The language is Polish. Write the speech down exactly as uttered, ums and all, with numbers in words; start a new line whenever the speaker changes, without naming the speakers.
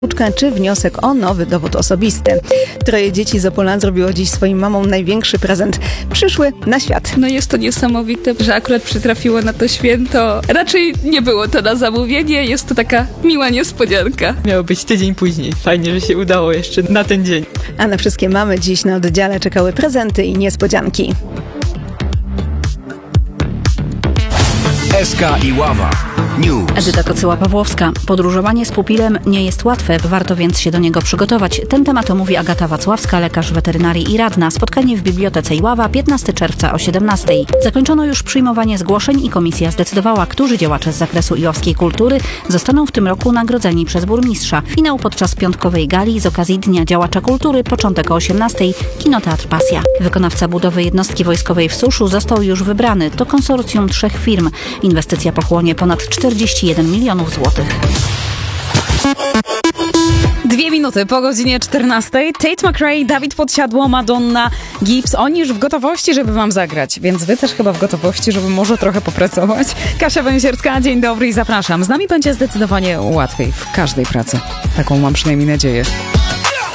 czy wniosek o nowy dowód osobisty. Troje dzieci z Opola zrobiło dziś swoim mamom największy prezent. Przyszły na świat.
No jest to niesamowite, że akurat przytrafiło na to święto. Raczej nie było to na zamówienie, jest to taka miła niespodzianka.
Miało być tydzień później. Fajnie, że się udało jeszcze na ten dzień.
A na wszystkie mamy dziś na oddziale czekały prezenty i niespodzianki.
S K i Ława News.
Edyta Kocyła-Pawłowska. Podróżowanie z pupilem nie jest łatwe, warto więc się do niego przygotować. Ten temat omówi Agata Wacławska, lekarz weterynarii i radna. Spotkanie w Bibliotece Iława piętnastego czerwca o siedemnastej. Zakończono już przyjmowanie zgłoszeń i komisja zdecydowała, którzy działacze z zakresu iławskiej kultury zostaną w tym roku nagrodzeni przez burmistrza. Finał podczas piątkowej gali z okazji Dnia Działacza Kultury, początek o osiemnastej. Kinoteatr Pasja. Wykonawca budowy jednostki wojskowej w Suszu został już wybrany. To konsorcjum trzech firm. Inwestycja pochłonie ponad czterdzieści jeden milionów złotych.
Dwie minuty po godzinie czternastej. Tate McRae, Dawid Podsiadło, Madonna, Gibbs. Oni już w gotowości, żeby wam zagrać. Więc wy też chyba w gotowości, żeby może trochę popracować. Kasia Węsierska, dzień dobry i zapraszam. Z nami będzie zdecydowanie łatwiej w każdej pracy. Taką mam przynajmniej nadzieję.